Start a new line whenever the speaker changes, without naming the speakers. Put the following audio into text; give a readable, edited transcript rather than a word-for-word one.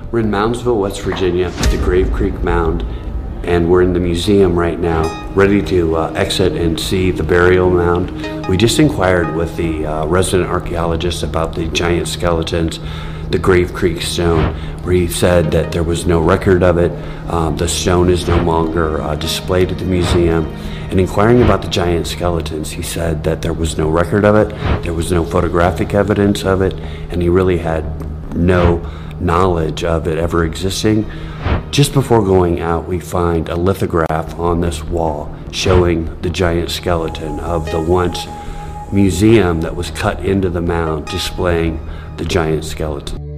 We're in Moundsville, West Virginia, at the Grave Creek Mound, and we're in the museum right now, ready to exit and see the burial mound. We just inquired with the resident archaeologist about the giant skeletons, the Grave Creek stone, where he said that there was no record of it. The stone is no longer displayed at the museum. And inquiring about the giant skeletons, he said that there was no record of it, there was no photographic evidence of it, and he really had no knowledge of it ever existing. Just before going out, we find a lithograph on this wall showing the giant skeleton of the once museum that was cut into the mound, displaying the giant skeleton.